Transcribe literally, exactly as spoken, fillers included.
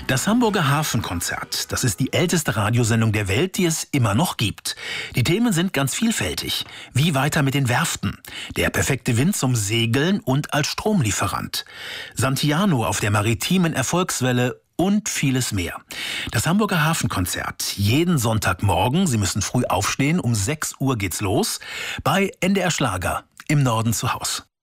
Das Hamburger Hafenkonzert, das ist die älteste Radiosendung der Welt, die es immer noch gibt. Die Themen sind ganz vielfältig. Wie weiter mit den Werften? Der perfekte Wind zum Segeln und als Stromlieferant. Santiano auf der maritimen Erfolgswelle und vieles mehr. Das Hamburger Hafenkonzert, jeden Sonntagmorgen, Sie müssen früh aufstehen, um sechs Uhr geht's los, bei N D R Schlager im Norden zu Haus.